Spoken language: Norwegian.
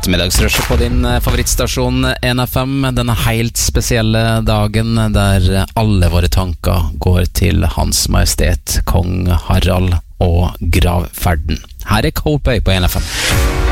Ettermiddagsrushet på din favorittstasjon NFM, denne helt spesielle dagen der alle våre tanker går til Hans Majestet Kong Harald og gravferden. Her Coldplay på NFM.